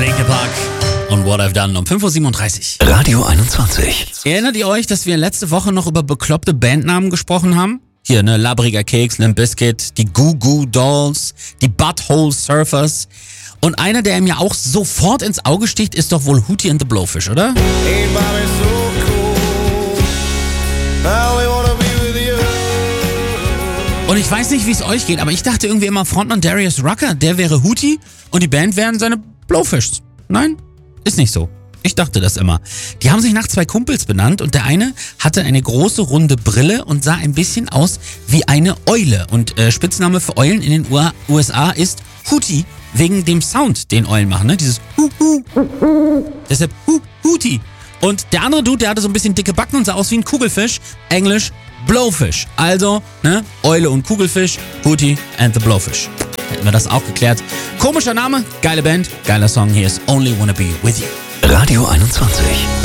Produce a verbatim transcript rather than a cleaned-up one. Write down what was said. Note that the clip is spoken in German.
Linkin Park und What I've Done um fünf Uhr siebenunddreißig. Radio einundzwanzig. Erinnert ihr euch, dass wir letzte Woche noch über bekloppte Bandnamen gesprochen haben? Hier, ne, Labriger Keks, Limp Bizkit, die Goo Goo Dolls, die Butthole Surfers. Und einer, der mir auch sofort ins Auge sticht, ist doch wohl Hootie and the Blowfish, oder? Hey, Bobby, so cool. I only wanna be with you. Und ich weiß nicht, wie es euch geht, aber ich dachte irgendwie immer, Frontmann Darius Rucker, der wäre Hootie und die Band wären seine Blowfishs. Nein, ist nicht so. Ich dachte das immer. Die haben sich nach zwei Kumpels benannt und der eine hatte eine große runde Brille und sah ein bisschen aus wie eine Eule. Und äh, Spitzname für Eulen in den U S A ist Hootie, wegen dem Sound, den Eulen machen, ne? Dieses Hu Hu. Deshalb Hu Hootie. Und der andere Dude, der hatte so ein bisschen dicke Backen und sah aus wie ein Kugelfisch. Englisch Blowfish. Also, ne? Eule und Kugelfisch, Hootie and the Blowfish. Hätten wir das auch geklärt. Komischer Name, geile Band, geiler Song. Hier ist Only Wanna Be With You. Radio einundzwanzig.